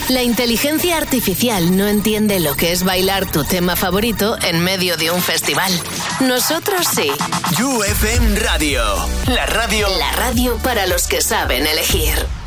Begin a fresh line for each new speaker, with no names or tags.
La inteligencia artificial no entiende lo que es bailar tu tema favorito en medio de un festival. Nosotros sí.
You FM Radio. La radio.
La radio para los que saben elegir.